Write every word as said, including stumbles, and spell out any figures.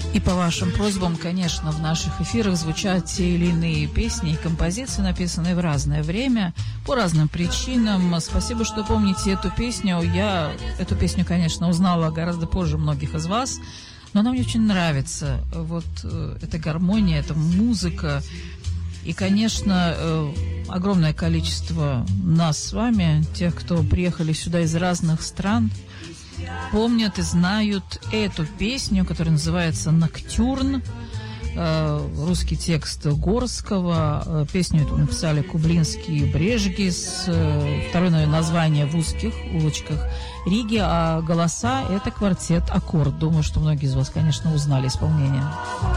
И по вашим просьбам, конечно, в наших эфирах звучат те или иные песни и композиции, написанные в разное время, по разным причинам. Спасибо, что помните эту песню. Я эту песню, конечно, узнала гораздо позже многих из вас, но она мне очень нравится. Вот эта гармония, эта музыка. И, конечно, огромное количество нас с вами, тех, кто приехали сюда из разных стран, помнят и знают эту песню, которая называется «Ноктюрн». Русский текст Горского. Песню эту написали Кублинский и Брежгис. Второе название «В узких улочках Риги». А голоса — это квартет «Аккорд». Думаю, что многие из вас, конечно, узнали исполнение.